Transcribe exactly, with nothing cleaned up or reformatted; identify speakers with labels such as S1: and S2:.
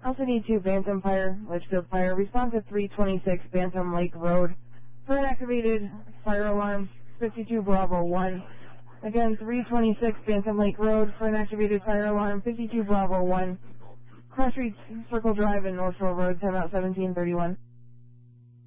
S1: Also need two Bantam Fire, Litchfield Fire. Respond to three twenty-six Bantam Lake Road for an activated fire alarm, fifty-two Bravo one. Again, three twenty-six Bantam Lake Road for an activated fire alarm, fifty-two Bravo one. Cross Street Circle Drive and North Shore Road, ten out seventeen thirty-one.